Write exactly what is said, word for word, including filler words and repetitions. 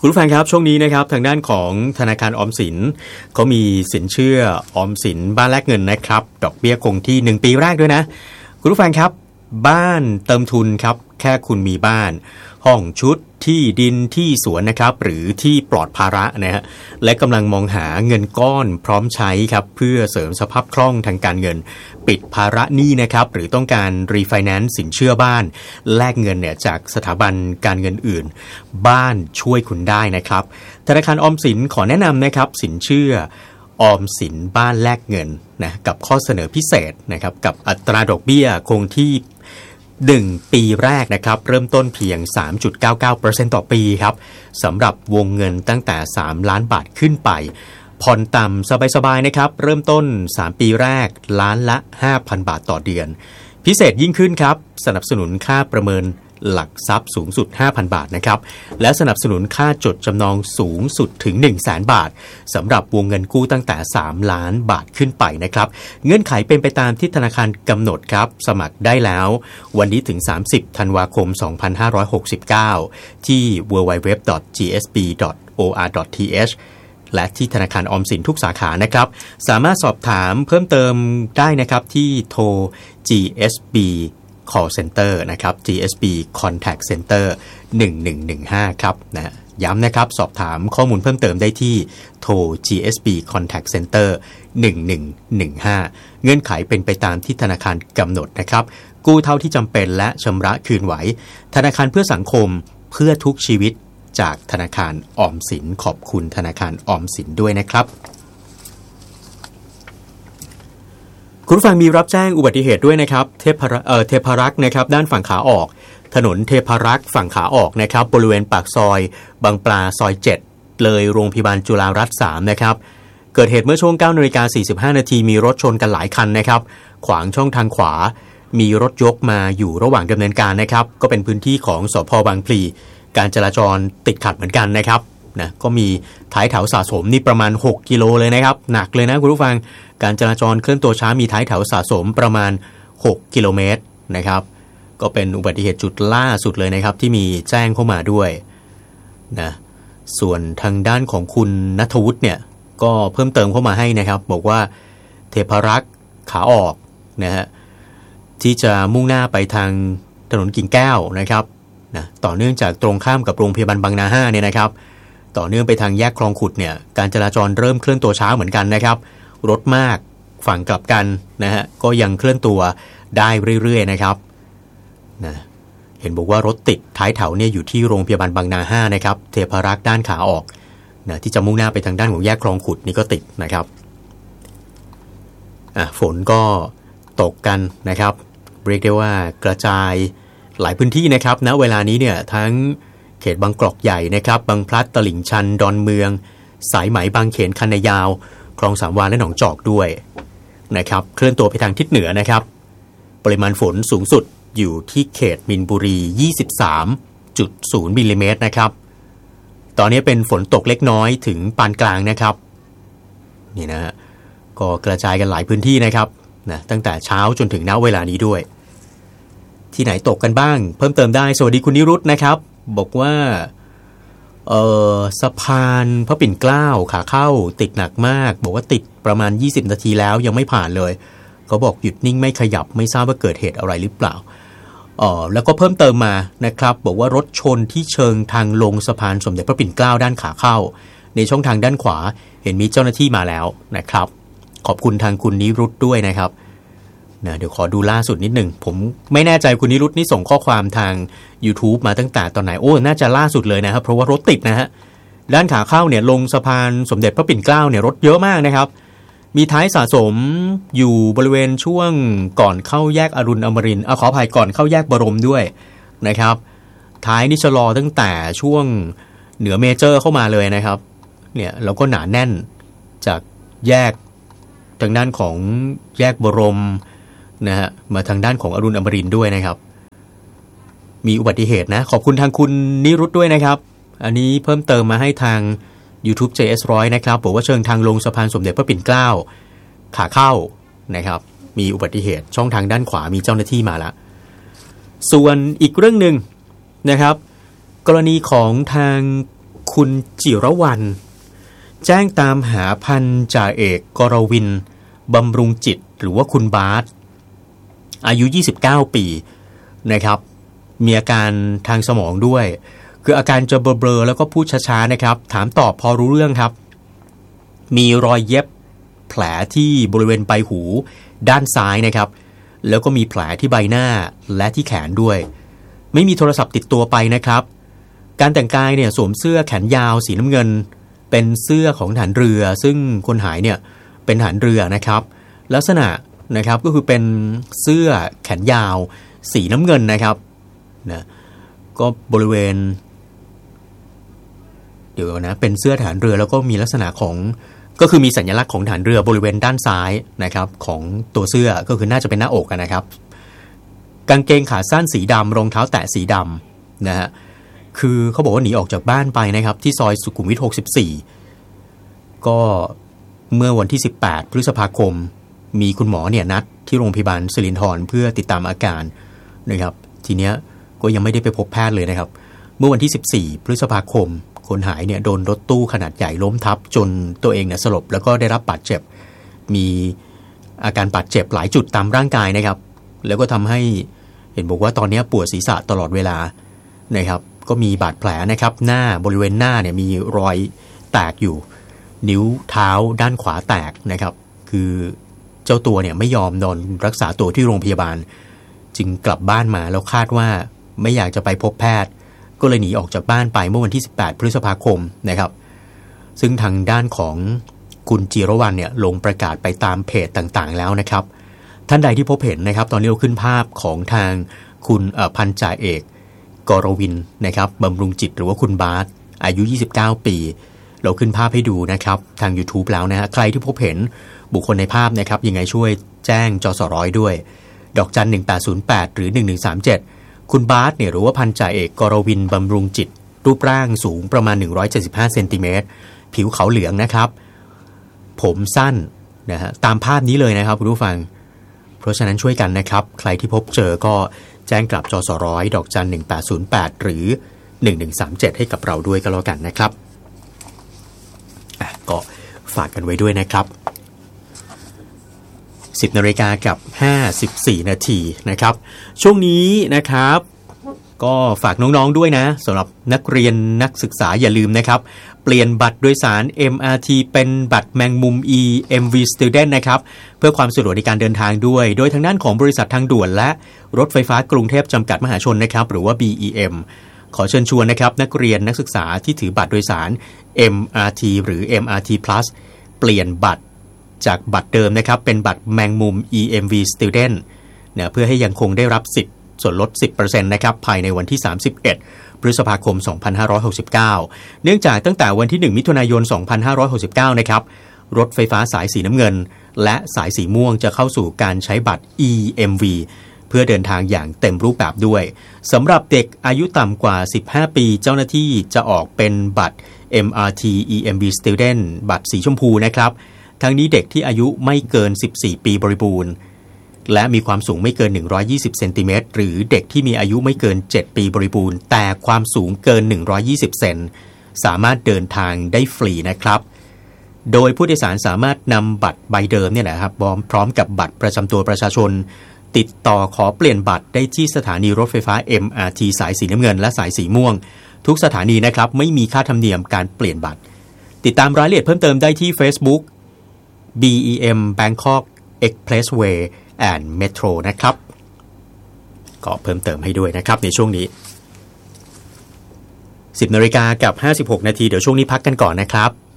คุณผู้ฟังครับช่วงนี้นะครับทางด้านของธนาคารออมสินเขามีสินเชื่อออมสินบ้านแลกเงินนะครับดอกเบี้ยคงที่หนึ่งปีแรกด้วยนะคุณผู้ฟังครับบ้านเติมทุนครับแค่คุณมีบ้านห้องชุดที่ดินที่สวนนะครับหรือที่ปลอดภาระนะฮะและกำลังมองหาเงินก้อนพร้อมใช้ครับเพื่อเสริมสภาพคล่องทางการเงินปิดภาระหนี้นะครับหรือต้องการรีไฟแนนซ์สินเชื่อบ้านแลกเงินเนี่ยจากสถาบันการเงินอื่นบ้านช่วยคุณได้นะครับธนาคารออมสินขอแนะนำนะครับสินเชื่อออมสินบ้านแลกเงินนะกับข้อเสนอพิเศษนะครับกับอัตราดอกเบี้ยคงที่หนึ่งปีแรกนะครับเริ่มต้นเพียง สามจุดเก้าเก้าเปอร์เซ็นต์ ต่อปีครับสำหรับวงเงินตั้งแต่สามล้านบาทขึ้นไปผ่อนต่ำสบายๆนะครับเริ่มต้นสามปีแรกล้านละ ห้าพัน บาทต่อเดือนพิเศษยิ่งขึ้นครับสนับสนุนค่าประเมินหลักทรัพย์สูงสุด ห้าพัน บาทนะครับและสนับสนุนค่าจดจำนองสูงสุดถึง หนึ่งแสน บาทสำหรับวงเงินกู้ตั้งแต่สามล้านบาทขึ้นไปนะครับเงื่อนไขเป็นไปตามที่ธนาคารกำหนดครับสมัครได้แล้ววันนี้ถึงสามสิบธันวาคมสองพันห้าร้อยหกสิบเก้าที่ ดับเบิลยู ดับเบิลยู ดับเบิลยู ดอท จี เอส บี ดอท โอ อาร์ ดอท ที เอช และที่ธนาคารออมสินทุกสาขานะครับสามารถสอบถามเพิ่มเติมได้นะครับที่โทร จี เอส บี Call Center นะครับ จี เอส บี Contact Center หนึ่งหนึ่งหนึ่งห้าครับนะย้ำนะครับสอบถามข้อมูลเพิ่มเติมได้ที่โทร จี เอส บี Contact Center หนึ่งหนึ่งหนึ่งห้าเงื่อนไขเป็นไปตามที่ธนาคารกำหนดนะครับกู้เท่าที่จำเป็นและชำระคืนไหวธนาคารเพื่อสังคมเพื่อทุกชีวิตจากธนาคารออมสินขอบคุณธนาคารออมสินด้วยนะครับคุณผู้ฟังมีรับแจ้งอุบัติเหตุด้วยนะครับเทพรักษ์เอ่อเทพรักษ์นะครับด้านฝั่งขาออกถนนเทพรักษ์ฝั่งขาออกนะครับบริเวณปากซอยบางปลาซอยเจ็ดเลยโรงพยาบาลจุฬารัตน์สามนะครับเกิดเหตุเมื่อช่วง เก้านาฬิกาสี่สิบห้านาทีมีรถชนกันหลายคันนะครับขวางช่องทางขวามีรถยกมาอยู่ระหว่างดำเนินการนะครับก็เป็นพื้นที่ของสภ.บางพลีการจราจรติดขัดเหมือนกันนะครับนะก็มีท้ายแถวสะสมนี่ประมาณหกกิโลเลยนะครับหนักเลยนะคุณผู้ฟังการจราจรเคลื่อนตัวช้ามีท้ายแถวสะสมประมาณหกกิโลเมตรนะครับก็เป็นอุบัติเหตุจุดล่าสุดเลยนะครับที่มีแจ้งเข้ามาด้วยนะส่วนทางด้านของคุณณัฐวุฒิเนี่ยก็เพิ่มเติมเข้ามาให้นะครับบอกว่าเทพรักษ์ขาออกนะฮะที่จะมุ่งหน้าไปทางถนนกิ่งแก้วนะครับนะต่อเนื่องจากตรงข้ามกับโรงพยาบาลบางนาห้าเนี่ยนะครับต่อเนื่องไปทางแยกคลองขุดเนี่ยการจราจรเริ่มเคลื่อนตัวช้าเหมือนกันนะครับรถมากฝั่งกลับกันนะฮะก็ยังเคลื่อนตัวได้เรื่อยๆนะครับนะเห็นบอกว่ารถติดท้ายแถวเนี่ยอยู่ที่โรงพยาบาลบางนาห้านะครับเทพรักษ์ด้านขาออกนะที่จะมุ่งหน้าไปทางด้านของแยกคลองขุดนี่ก็ติดนะครับอ่ะฝนก็ตกกันนะครับเรียกได้ว่ากระจายหลายพื้นที่นะครับณเวลานี้เนี่ยทั้งเขตบางกอกใหญ่นะครับบางพลัดตลิ่งชันดอนเมืองสายไหมบางเขนคันนายาวคลองสามวาและหนองจอกด้วยนะครับเคลื่อนตัวไปทางทิศเหนือนะครับปริมาณฝนสูงสุดอยู่ที่เขตมินบุรี ยี่สิบสามจุดศูนย์ มิลลิเมตรนะครับตอนนี้เป็นฝนตกเล็กน้อยถึงปานกลางนะครับนี่นะฮะก็กระจายกันหลายพื้นที่นะครับนะตั้งแต่เช้าจนถึงณเวลานี้ด้วยที่ไหนตกกันบ้างเพิ่มเติมได้สวัสดีคุณนิรุตนะครับบอกว่าเอ่อสะพานพระปิ่นเกล้าขาเข้าติดหนักมากบอกว่าติดประมาณยี่สิบนาทีแล้วยังไม่ผ่านเลยเขาบอกหยุดนิ่งไม่ขยับไม่ทราบว่าเกิดเหตุอะไรหรือเปล่าเอ่อแล้วก็เพิ่มเติมมานะครับบอกว่ารถชนที่เชิงทางลงสะพานสมเด็จพระปิ่นเกล้าด้านขาเข้าในช่องทางด้านขวาเห็นมีเจ้าหน้าที่มาแล้วนะครับขอบคุณทางคุณนิรุตด้วยนะครับนะเดี๋ยวขอดูล่าสุดนิดหนึ่งผมไม่แน่ใจคุณนิรุตนี่ส่งข้อความทาง YouTube มาตั้งแต่ตอนไหนโอ้น่าจะล่าสุดเลยนะครับเพราะว่ารถติดนะฮะด้านขาเข้าเนี่ยลงสะพานสมเด็จพระปิ่นเกล้าเนี่ยรถเยอะมากนะครับมีท้ายสะสมอยู่บริเวณช่วงก่อนเข้าแยกอรุณอมรินทร์เอาขออภัยก่อนเข้าแยกบรมด้วยนะครับท้ายนี่ชะลอตั้งแต่ช่วงเหนือเมเจอร์เข้ามาเลยนะครับเนี่ยเราก็หนาแน่นจากแยกทางด้านของแยกบรมนะฮะมาทางด้านของอรุณอมรินทร์ด้วยนะครับมีอุบัติเหตุนะขอบคุณทางคุณนิรุตด้วยนะครับอันนี้เพิ่มเติมมาให้ทาง YouTube เจ เอส หนึ่งร้อยนะครับบอกว่าเชิงทางลงสะพานสมเด็จพระปิ่นเกล้าขาเข้านะครับมีอุบัติเหตุช่องทางด้านขวามีเจ้าหน้าที่มาแล้วส่วนอีกเรื่องนึงนะครับกรณีของทางคุณจิรวรรณแจ้งตามหาพันจ่าเอกกรวินบำรุงจิตหรือว่าคุณบาสอายุยี่สิบเก้าปีนะครับมีอาการทางสมองด้วยคืออาการจะเบลอๆแล้วก็พูดช้าๆนะครับถามตอบพอรู้เรื่องครับมีรอยเย็บแผลที่บริเวณใบหูด้านซ้ายนะครับแล้วก็มีแผลที่ใบหน้าและที่แขนด้วยไม่มีโทรศัพท์ติดตัวไปนะครับการแต่งกายเนี่ยสวมเสื้อแขนยาวสีน้ำเงินเป็นเสื้อของทหารเรือซึ่งคนหายเนี่ยเป็นทหารเรือนะครับลักษณะนะครับก็คือเป็นเสื้อแขนยาวสีน้ำเงินนะครับนะก็บริเวณเดี๋ยวนะเป็นเสื้อทหารเรือแล้วก็มีลักษณะของก็คือมีสัญลักษณ์ของทหารเรือบริเวณด้านซ้ายนะครับของตัวเสื้อก็คือน่าจะเป็นหน้าอกนะครับกางเกงขาสั้นสีดำรองเท้าแตะสีดำนะฮะคือเขาบอกว่าหนีออกจากบ้านไปนะครับที่ซอยสุขุมวิทหกสิบสี่ก็เมื่อวันที่สิบแปดพฤษภาคมมีคุณหมอเนี่ยนัดที่โรงพยาบาลสิรินธรเพื่อติดตามอาการนะครับทีเนี้ยก็ยังไม่ได้ไปพบแพทย์เลยนะครับเมื่อวันที่สิบสี่พฤษภาคมคนหายเนี่ยโดนรถตู้ขนาดใหญ่ล้มทับจนตัวเองเนี่ยสลบแล้วก็ได้รับบาดเจ็บมีอาการบาดเจ็บหลายจุดตามร่างกายนะครับแล้วก็ทำให้เห็นบอกว่าตอนนี้ปวดศีรษะตลอดเวลานะครับก็มีบาดแผลนะครับหน้าบริเวณหน้าเนี่ยมีรอยแตกอยู่นิ้วเท้าด้านขวาแตกนะครับคือเจ้าตัวเนี่ยไม่ยอมนอนรักษาตัวที่โรงพยาบาลจึงกลับบ้านมาแล้วคาดว่าไม่อยากจะไปพบแพทย์ก็เลยหนีออกจากบ้านไปเมื่อวันที่สิบแปดพฤษภาคมนะครับซึ่งทางด้านของคุณจิรวรรณเนี่ยลงประกาศไปตามเพจต่างๆแล้วนะครับท่านใดที่พบเห็นนะครับตอนนี้เราขึ้นภาพของทางคุณพันจ่าเอกกรวินนะครับบำรุงจิตหรือว่าคุณบาสอายุยี่สิบเก้าปีเราขึ้นภาพให้ดูนะครับทาง YouTube แล้วนะฮะใครที่พบเห็นบุคคลในภาพนะครับยังไงช่วยแจ้งจสร้อยด้วยดอกจันหนึ่งแปดศูนย์แปดหรือหนึ่งหนึ่งสามเจ็ดคุณบาสเนี่ยหรือว่าพันจ่าเอกกรวินบำรุงจิตรูปร่างสูงประมาณหนึ่งร้อยเจ็ดสิบห้าเซนติเมตรผิวขาวเหลืองนะครับผมสั้นนะฮะตามภาพนี้เลยนะครับคุณผู้ฟังเพราะฉะนั้นช่วยกันนะครับใครที่พบเจอก็แจ้งกลับจสร้อยดอกจันหนึ่งแปดศูนย์แปดหรือหนึ่งหนึ่งสามเจ็ดให้กับเราด้วยก็แล้วกันนะครับอ่ะก็ฝากกันไว้ด้วยนะครับสิบนาฬิกากับห้าสิบสี่นาทีนะครับช่วงนี้นะครับก็ฝากน้องๆด้วยนะสำหรับนักเรียนนักศึกษาอย่าลืมนะครับเปลี่ยนบัตรโดยสาร เอ็ม อาร์ ที เป็นบัตรแมงมุม E เอ็ม วี Student นะครับเพื่อความสะดวกในการเดินทางด้วยโดยทางด้านของบริษัททางด่วนและรถไฟฟ้ากรุงเทพจำกัดมหาชนนะครับหรือว่า บี อี เอ็ม ขอเชิญชวนนะครับนักเรียนนักศึกษาที่ถือบัตรโดยสาร เอ็ม อาร์ ที หรือ เอ็ม อาร์ ที Plus เปลี่ยนบัตรจากบัตรเดิมนะครับเป็นบัตรแมงมุม อี เอ็ม วี Student เนี่ยเพื่อให้ยังคงได้รับสิทธิ์ส่วนลด สิบเปอร์เซ็นต์ นะครับภายในวันที่สามสิบเอ็ดพฤษภาคมสองพันห้าร้อยหกสิบเก้าเนื่องจากตั้งแต่วันที่หนึ่งมิถุนายนสองพันห้าร้อยหกสิบเก้านะครับรถไฟฟ้าสายสีน้ำเงินและสายสีม่วงจะเข้าสู่การใช้บัตร อี เอ็ม วี เพื่อเดินทางอย่างเต็มรูปแบบด้วยสำหรับเด็กอายุต่ำกว่าสิบห้าปีเจ้าหน้าที่จะออกเป็นบัตร เอ็ม อาร์ ที อี เอ็ม วี Student บัตรสีชมพูนะครับทั้งนี้เด็กที่อายุไม่เกินสิบสี่ปีบริบูรณ์และมีความสูงไม่เกินหนึ่งร้อยยี่สิบเซนติเมตรหรือเด็กที่มีอายุไม่เกินเจ็ดปีบริบูรณ์แต่ความสูงเกินหนึ่งร้อยยี่สิบเซนสามารถเดินทางได้ฟรีนะครับโดยผู้โดยสารสามารถนำบัตรใบเดิมเนี่ยนะครับพร้อมกับบัตรประจำตัวประชาชนติดต่อขอเปลี่ยนบัตรได้ที่สถานีรถไฟฟ้า เอ็ม อาร์ ที สายสีน้ำเงินและสายสีม่วงทุกสถานีนะครับไม่มีค่าธรรมเนียมการเปลี่ยนบัตรติดตามรายละเอียดเพิ่มเติมได้ที่ Facebook บี อี เอ็ม Bangkok Expressway and Metro นะครับก็เพิ่มเติมให้ด้วยนะครับในช่วงนี้สิบนาฬิกากับห้าสิบหกนาทีเดี๋ยวช่วงนี้พักกันก่อนนะครับ